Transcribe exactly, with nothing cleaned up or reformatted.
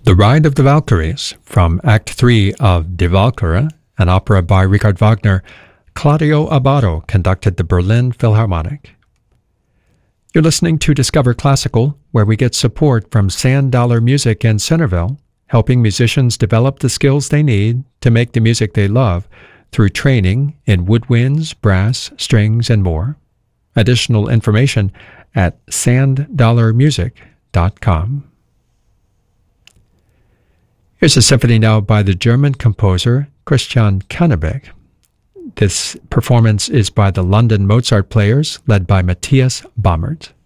The Ride of the Valkyries, from Act three of Die Walküre, an opera by Richard Wagner. Claudio Abbado conducted the Berlin Philharmonic. You're listening to Discover Classical, where we get support from Sand Dollar Music in Centerville, helping musicians develop the skills they need to make the music they love through training in woodwinds, brass, strings, and more. Additional information at sand dollar music dot com. Here's a symphony now by the German composer Christian Cannebeck. This performance is by the London Mozart Players, led by Matthias Baumert.